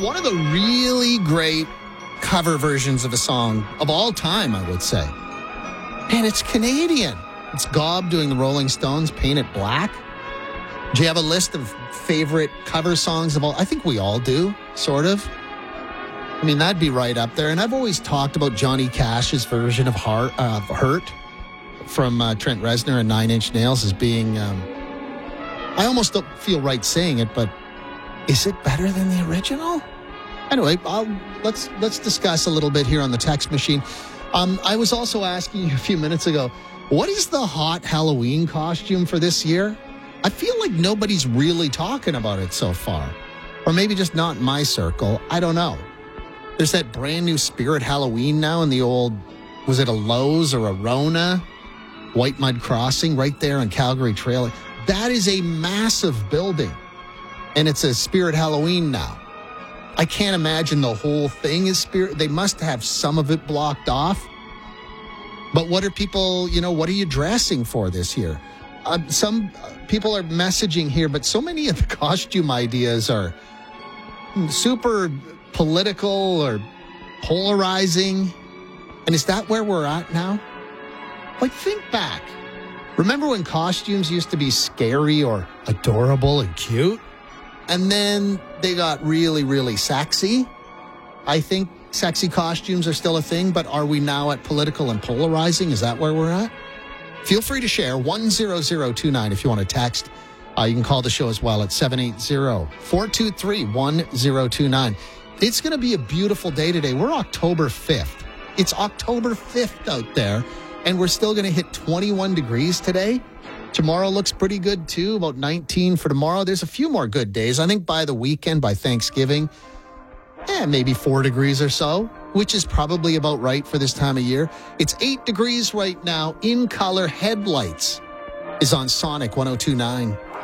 one of the really great cover versions of a song of all time, I would say. And it's Canadian. It's Gob doing the Rolling Stones, Paint It Black. Do you have a list of favorite cover songs of all? I think we all do, sort of. I mean, that'd be right up there. And I've always talked about Johnny Cash's version of Hurt from Trent Reznor and Nine Inch Nails as being, I almost don't feel right saying it, but is it better than the original? Anyway, let's discuss a little bit here on the text machine. I was also asking you a few minutes ago, what is the hot Halloween costume for this year? I feel like nobody's really talking about it so far. Or maybe just not in my circle. I don't know. There's that brand new Spirit Halloween now in the old, was it a Lowe's or a Rona? White Mud Crossing right there on Calgary Trail. That is a massive building. And it's a Spirit Halloween now. I can't imagine the whole thing is Spirit. They must have some of it blocked off. But what are people, what are you dressing for this year? Some people are messaging here, but so many of the costume ideas are super political or polarizing. And is that where we're at now? Like, think back. Remember when costumes used to be scary or adorable and cute? And then they got really, really sexy. I think sexy costumes are still a thing, but are we now at political and polarizing? Is that where we're at? Feel free to share 10029 if you want to text. You can call the show as well at 780-423-1029. It's going to be a beautiful day today. We're October 5th. It's October 5th out there, and we're still going to hit 21 degrees today. Tomorrow looks pretty good, too, about 19 for tomorrow. There's a few more good days. I think by the weekend, by Thanksgiving, maybe 4 degrees or so, which is probably about right for this time of year. It's 8 degrees right now. In Color Headlights is on Sonic 102.9.